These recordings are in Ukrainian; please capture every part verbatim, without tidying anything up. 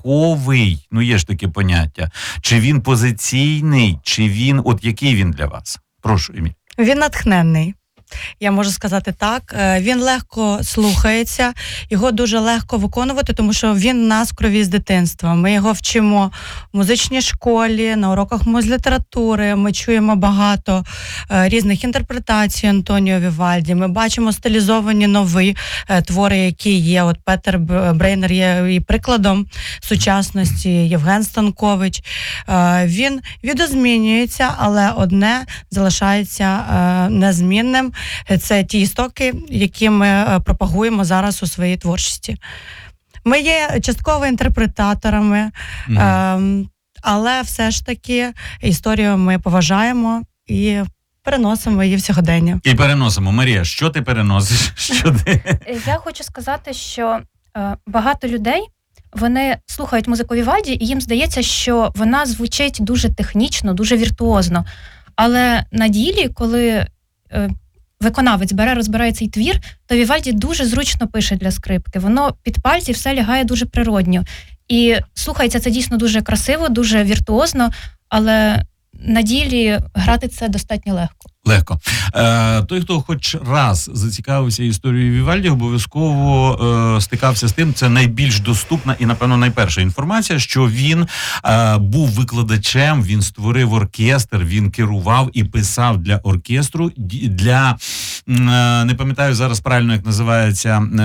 військовий, ну є ж таке поняття, чи він позиційний, чи він, от який він для вас? Прошу, Еміль. Він натхненний. Я можу сказати так. Він легко слухається, його дуже легко виконувати, тому що він в нас в крові з дитинства. Ми його вчимо в музичній школі, на уроках музлітератури. Ми чуємо багато різних інтерпретацій Антоніо Вівальді. Ми бачимо стилізовані нові твори, які є. От Петер Брейнер є і прикладом сучасності, Євген Станкович. Він відозмінюється, але одне залишається незмінним. Це ті істоки, які ми пропагуємо зараз у своїй творчості. Ми є частково інтерпретаторами, mm. е, але все ж таки історію ми поважаємо і переносимо її в сьогодення. І переносимо. Марія, що ти переносиш? Що ти? Я хочу сказати, що е, багато людей, вони слухають музику Вівальді, і їм здається, що вона звучить дуже технічно, дуже віртуозно. Але на ділі, коли е, виконавець бере, розбирає цей твір, то Вівальді дуже зручно пише для скрипки. Воно під пальці все лягає дуже природньо. І слухається це дійсно дуже красиво, дуже віртуозно, але на ділі грати це достатньо легко. Легко. Е, той, хто хоч раз зацікавився історією Вівальді, обов'язково е, стикався з тим, це найбільш доступна і, напевно, найперша інформація, що він е, був викладачем, він створив оркестр, він керував і писав для оркестру, для, е, не пам'ятаю зараз правильно, як називається е,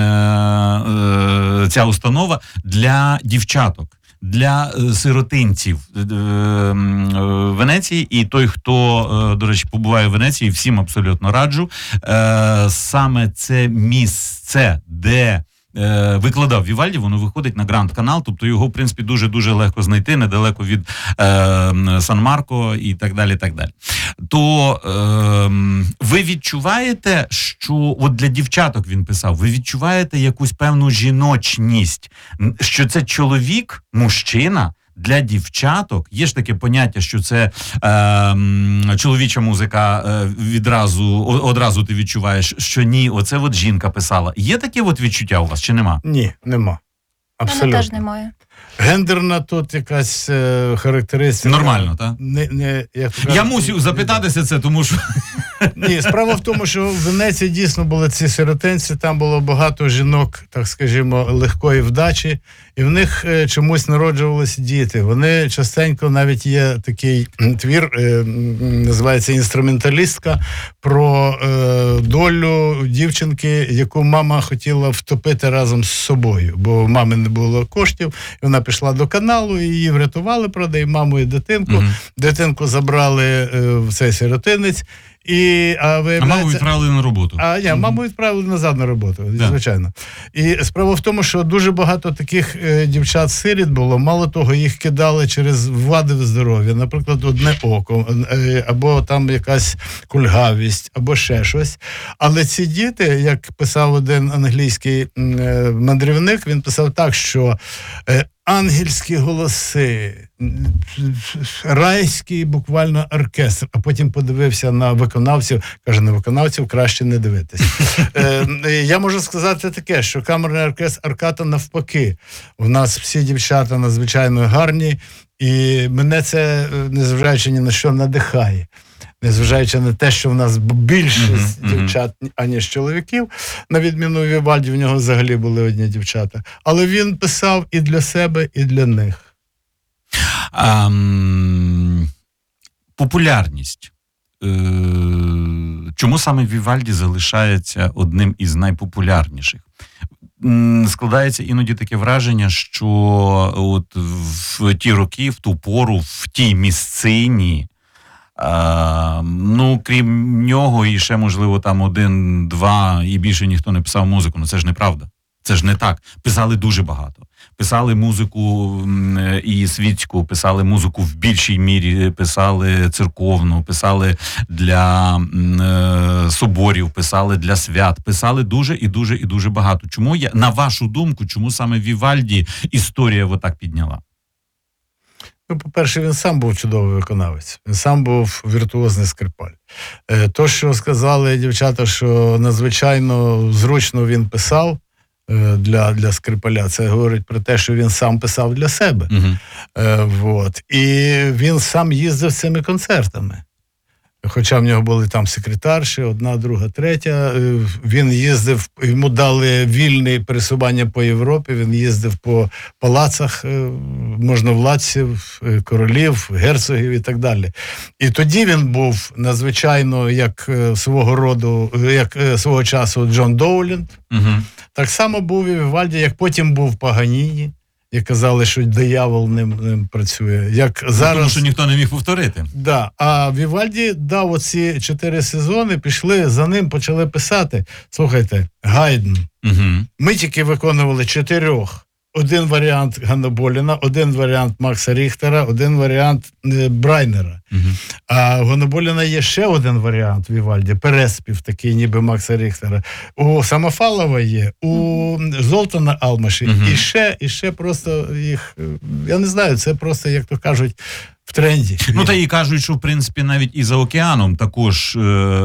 е, ця установа, для дівчаток. Для сиротинців Венеції, і той, хто, до речі, побуває в Венеції, всім абсолютно раджу. Саме це місце, де викладав Вівальді, воно виходить на Гранд Канал, тобто його, в принципі, дуже-дуже легко знайти, недалеко від е, Сан-Марко і так далі, так далі. То е, ви відчуваєте, що, от для дівчаток він писав, ви відчуваєте якусь певну жіночність, що це чоловік, мужчина, для дівчаток, є ж таке поняття, що це е, чоловіча музика, е, відразу, одразу ти відчуваєш, що ні, оце от жінка писала. Є таке от відчуття у вас, чи нема? Ні, нема. Абсолютно. Мене теж немає. Гендерна тут якась е, характеристика. Нормально, так? Не, не, як кажуть, Я мусив запитатися це, тому що... Ні, справа в тому, що в Венеції дійсно були ці сиротинці, там було багато жінок, так скажімо, легкої вдачі, і в них е, чомусь народжувалися діти. Вони частенько, навіть є такий твір, е, називається «Інструменталістка», про е, долю дівчинки, яку мама хотіла втопити разом з собою, бо в мами не було коштів, і вона пішла до каналу, і її врятували, правда, і маму, і дитинку. Mm-hmm. Дитинку забрали е, в цей сиротинець. І, а, а маму відправили на роботу. А, ні, маму відправили назад на роботу, да. Звичайно. І справа в тому, що дуже багато таких е, дівчат-сиріт було, мало того, їх кидали через вади в здоров'я, наприклад, одне око, е, або там якась кульгавість, або ще щось. Але ці діти, як писав один англійський е, мандрівник, він писав так, що е, ангельські голоси, райський буквально оркестр, а потім подивився на виконавців, каже, на виконавців краще не дивитись. е, я можу сказати таке, що камерний оркестр Арката навпаки. У нас всі дівчата надзвичайно гарні, і мене це, незважаючи ні на що, надихає. Незважаючи на те, що в нас більшість mm-hmm. дівчат, аніж чоловіків, на відміну Вівальді, в нього взагалі були одні дівчата. Але він писав і для себе, і для них. Um, популярність. Е, чому саме Вівальді залишається одним із найпопулярніших? Складається іноді таке враження, що от в ті роки, в ту пору, в тій місцині, А, ну, крім нього, і ще, можливо, там один, два, і більше ніхто не писав музику. Ну, це ж неправда. Це ж не так. Писали дуже багато. Писали музику і світську, писали музику в більшій мірі, писали церковну, писали для е, соборів, писали для свят, писали дуже і дуже і дуже багато. Чому, я, на вашу думку, чому саме Вівальді історія отак підняла? Ну, по-перше, він сам був чудовий виконавець. Він сам був віртуозний скрипаль. То, що сказали дівчата, що надзвичайно зручно він писав, е, для, для Скрипаля. Це говорить про те, що він сам писав для себе. Угу. Е, вот. І він сам їздив цими концертами. Хоча в нього були там секретарші, одна, друга, третя. Е, Він їздив, йому дали вільне пересування по Європі, він їздив по палацах е, можновладців, е, королів, герцогів і так далі. І тоді він був надзвичайно, як е, свого роду, е, як е, свого часу Джон Доуланд. Угу. Так само був і Вівальді, як потім був Паганіні. І казали, що диявол ним, ним працює. Як зараз... Тому що ніхто не міг повторити. Да. А Вівальді дав оці чотири сезони, пішли за ним, почали писати. Слухайте, Гайден. Угу. Ми тільки виконували чотирьох. Один варіант Ганна Боліна, один варіант Макса Ріхтера, один варіант е, Брайнера. Угу. А у Ганноболіна є ще один варіант Вівальді, переспів такий, ніби Макса Ріхтера. У Самофалова є, у Золтана Алмаші. Мгм. І ще, і ще просто їх, е, я не знаю, це просто, як то кажуть, в тренді. Ну, та і кажуть, що, в принципі, навіть і за океаном також е,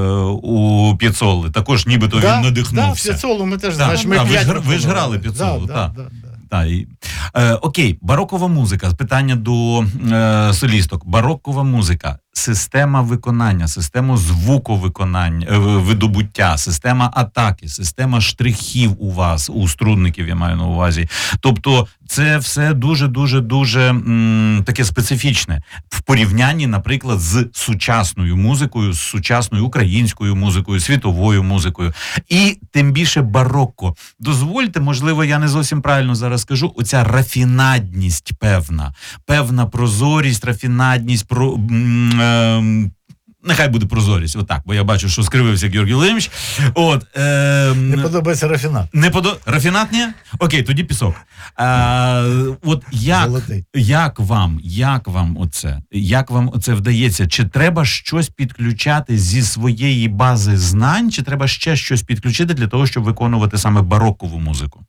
у П'єцолли, також нібито Да, він да, надихнувся. П'єцолу ми теж, Да, знаєш, ми да, ви ж п'ять гра- ви ж виконували. грали П'єцолу, Да, так. да, да, да. Та, і, е, окей, барокова музика. Питання до е, солісток. Барокова музика. Система виконання, система звуковиконання, е, видобуття, система атаки, система штрихів у вас, у струнників, я маю на увазі. Тобто це все дуже-дуже-дуже м, таке специфічне в порівнянні, наприклад, з сучасною музикою, з сучасною українською музикою, світовою музикою. І тим більше барокко. Дозвольте, можливо, я не зовсім правильно зараз скажу, оця рафінадність певна, певна прозорість, рафінадність, про... м, ем, нехай буде прозорість, отак, бо я бачу, що скривився Георгій Володимирович. От, ем, Не подобається рафінат. не подо... Рафінат, ні? Окей, тоді пісок. А, от як, Золотий. як вам, як вам оце? Як вам оце вдається? Чи треба щось підключати зі своєї бази знань, чи треба ще щось підключити для того, щоб виконувати саме барокову музику?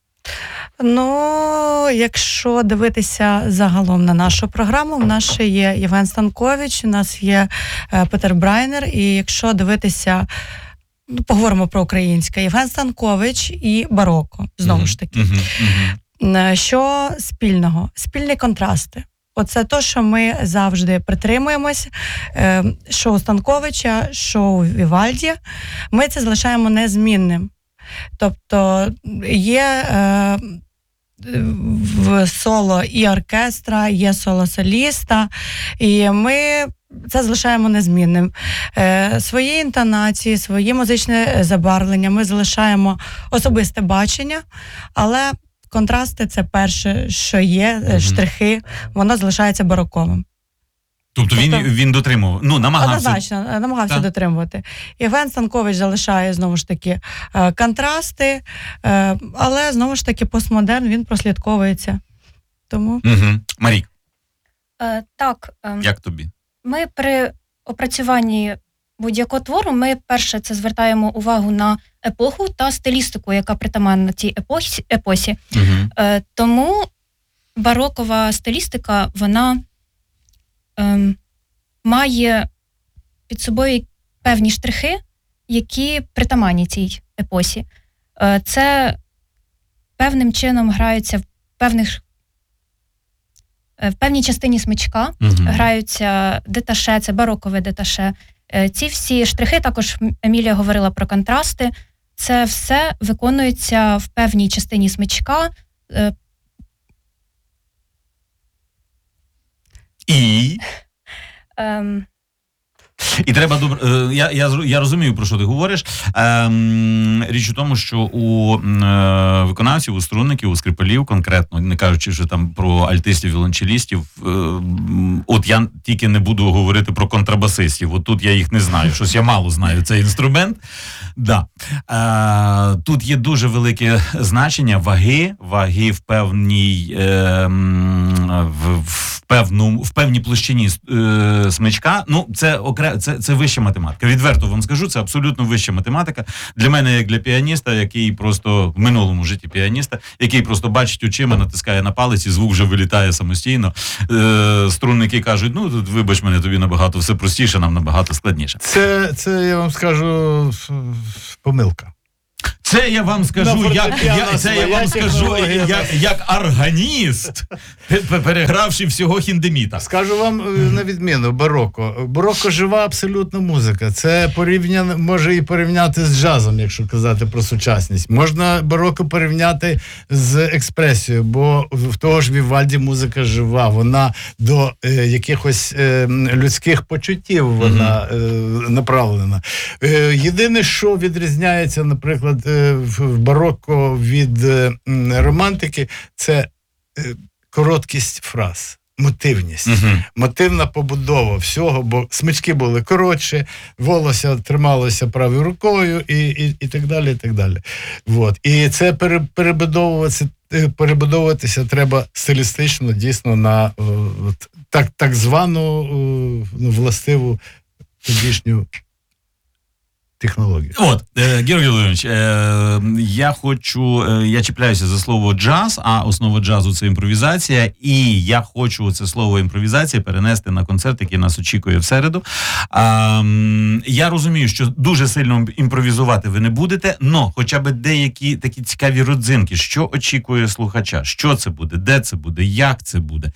Ну, якщо дивитися загалом на нашу програму, в нас ще є Євген Станкович, у нас є е, Петер Брайнер, і якщо дивитися, ну, поговоримо про українське, Євген Станкович і бароко, знову ж таки. Мгм, мгм. Е, Що спільного? Спільні контрасти. Оце те, що ми завжди притримуємось, е, що у Станковича, що у Вівальді, ми це залишаємо незмінним. Тобто є е, в соло і оркестра, є соло соліста, і ми це залишаємо незмінним. Е, свої інтонації, свої музичне забарвлення ми залишаємо особисте бачення, але контрасти це перше, що є, Мгм. штрихи, воно залишається бароковим. Тобто він, Тобто- він дотримував, ну, намагався. Однозначно, намагався Так. дотримувати. Євген Станкович залишає, знову ж таки, е, контрасти, е, але, знову ж таки, постмодерн, він прослідковується. Тому Угу. Марік, Е, так, е, як тобі? ми при опрацюванні будь-якого твору, ми перше це звертаємо увагу на епоху та стилістику, яка притаманна цій епосі. епосі. Угу. Е, тому барокова стилістика, вона ем, має під собою певні штрихи, які притаманні цій епосі. Е, це певним чином граються в певних е, в певній частині смичка, Угу. граються деташе, це барокове деташе. Е, Ці всі штрихи, також Емілія говорила про контрасти, це все виконується в певній частині смичка. Е, І... ем, І треба добре. е, Я, я, зро- я розумію, про що ти говориш. Ем, річ у тому, що у м, е, виконавців, у струнників, у скрипалів конкретно, не кажучи вже там про альтистів, віолончелістів, е, м, от я тільки не буду говорити про контрабасистів. От тут я їх не знаю. Щось я мало знаю цей інструмент. Да. Е, тут є дуже велике значення ваги, ваги в певній е, м, в, в певну в певній площині е, смичка. Ну, це окре, це, це вища математика. Відверто вам скажу, це абсолютно вища математика. Для мене, як для піаніста, який просто в минулому житті піаніста, який просто бачить очима, натискає на палець, і звук вже вилітає самостійно. Е, струнники кажуть: ну тут вибач мене, тобі набагато все простіше, нам набагато складніше. Це, це, я вам скажу, помилка. Це я вам скажу, На як, фортепіано я, це я своя вам скажу, технологія. як, як органіст, пе- перегравши всього Хіндеміта. Скажу вам е, на відміну бароко. Бароко жива абсолютно музика. Це порівняно може і порівняти з джазом, якщо казати про сучасність. Можна бароко порівняти з експресією, бо в того ж Вівальді музика жива. Вона до е, якихось е, людських почуттів вона е, направлена. Е, єдине, що відрізняється, наприклад, е, в в бароко від е, м, романтики, це е, короткість фраз, мотивність, Мгм. мотивна побудова всього, бо смички були коротші, волосся трималося правою рукою і, і, і так далі. І так далі. Вот. І це пере, перебудовуватися, е, перебудовуватися треба стилістично, дійсно, на е, от, так, так звану е, ну, властиву тодішню технологію. От, е, Георгій Володимирович, е, я хочу, е, я чіпляюся за слово джаз, а основа джазу – це імпровізація, і я хочу це слово імпровізація перенести на концерт, який нас очікує в середу. А, м, я розумію, що дуже сильно імпровізувати ви не будете, но хоча б деякі такі цікаві родзинки, що очікує слухача, що це буде, де це буде, як це буде,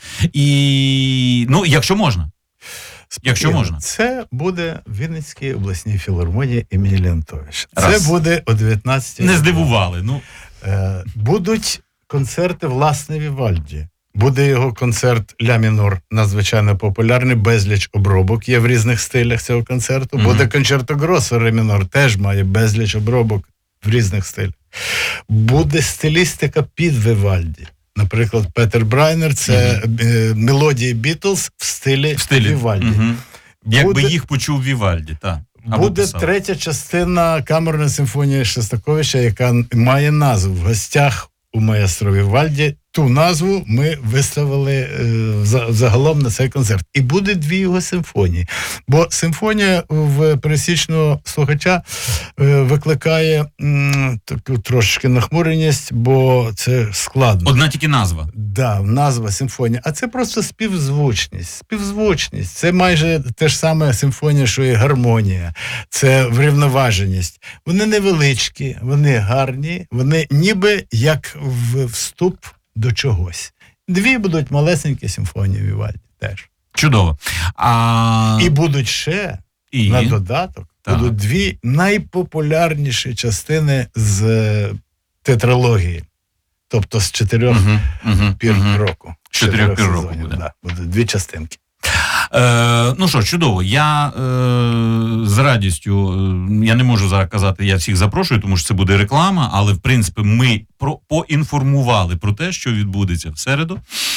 і, ну, якщо можна. Якщо Спокійно. можна. Це буде в Вінницькій обласній філармонії імені Леонтовича. Раз. Це буде о дев'ятнадцятій. Не здивували, ну. Е, будуть концерти власне Вівальді. Буде його концерт ля мінор, надзвичайно популярний, безліч обробок є в різних стилях цього концерту. Мгм. Буде концерто гросо ре мінор, теж має безліч обробок в різних стилях. Буде стилістика під Вівальді. Наприклад, Петер Брайнер – це е, мелодії Бітлз в стилі, В стилі. Вівальді. Мгм. Якби Буде- їх почув Вівальді, так. Або Буде писав. третя частина камерної симфонії Шостаковича, яка має назву «В гостях у маестро Вівальді». Ту назву ми виставили е, за- загалом на цей концерт. І буде дві його симфонії. Бо симфонія в пересічного слухача е, викликає м, таку трошки нахмуреність, бо це складно. Одна тільки назва. Да, назва симфонія. А це просто співзвучність. Співзвучність. Це майже те ж саме симфонія, що і гармонія. Це врівноваженість. Вони невеличкі, вони гарні, вони ніби як в вступ до чогось. Дві будуть малесенькі симфонії Вівальді теж. Чудово. А... І будуть ще, І... на додаток, Так. будуть дві найпопулярніші частини з е, тетралогії. Тобто з чотирьох Мгм, мгм, пір мгм. року. З чотирьох пір року сезонів, буде. Да, будуть дві частинки. Е, ну що, чудово. Я е, з радістю, е, я не можу зараз казати, я всіх запрошую, тому що це буде реклама, але в принципі ми про, поінформували про те, що відбудеться в середу.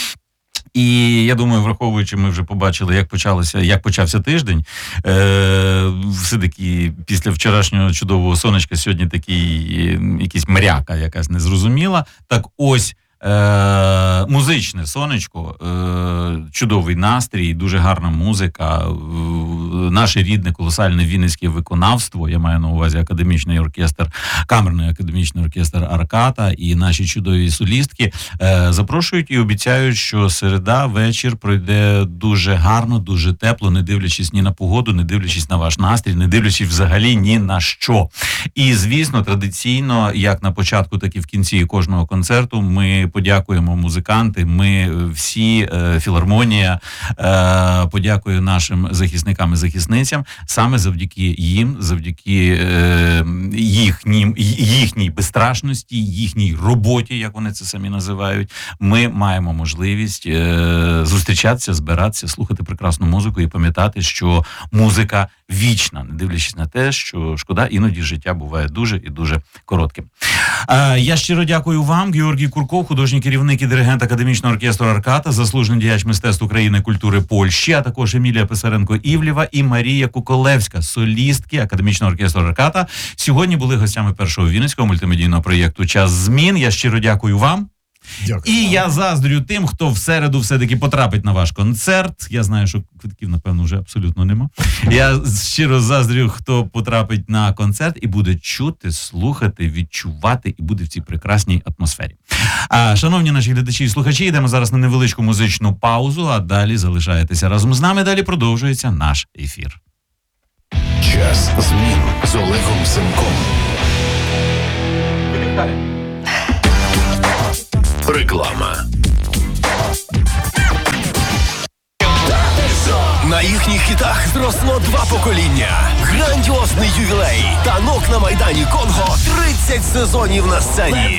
І я думаю, враховуючи, ми вже побачили, як почалося, як почався тиждень. Е, все-таки після вчорашнього чудового сонечка сьогодні такий е, якийсь мряка якась незрозуміла. Так ось е, музичне сонечко, е, чудовий настрій, дуже гарна музика, е, наше рідне колосальне вінницьке виконавство, я маю на увазі академічний оркестр, камерний академічний оркестр Арката і наші чудові солістки е, запрошують і обіцяють, що середа вечір пройде дуже гарно, дуже тепло, не дивлячись ні на погоду, не дивлячись на ваш настрій, не дивлячись взагалі ні на що. І, звісно, традиційно, як на початку, так і в кінці кожного концерту, ми подякуємо музиканти, ми всі, е, філармонія, е, подякує нашим захисникам і захисницям, саме завдяки їм, завдяки е, їхнім, їхній безстрашності, їхній роботі, як вони це самі називають, ми маємо можливість е, зустрічатися, збиратися, слухати прекрасну музику і пам'ятати, що музика вічна, не дивлячись на те, що шкода, іноді життя буває дуже і дуже коротким. Е, я щиро дякую вам, Георгій Курков, художній керівник і диригент академічного оркестру Арката, заслужений діяч мистецтв України, культури Польщі, а також Емілія Писаренко-Івлєва і Марія Куколевська, солістки академічного оркестру Арката. Сьогодні були гостями першого вінницького мультимедійного проєкту «Час змін». Я щиро дякую вам. Дякую. І я заздрю тим, хто в середу все-таки потрапить на ваш концерт. Я знаю, що квитків, напевно, вже абсолютно нема. Я щиро заздрю, хто потрапить на концерт і буде чути, слухати, відчувати і буде в цій прекрасній атмосфері. А, шановні наші глядачі і слухачі, йдемо зараз на невеличку музичну паузу, а далі залишаєтеся разом з нами. Далі продовжується наш ефір. Час змін з Олегом Семком. Реклама. На їхніх хітах зросло два покоління. Грандіозний ювілей. Танок на Майдані Конго. тридцять сезонів на сцені.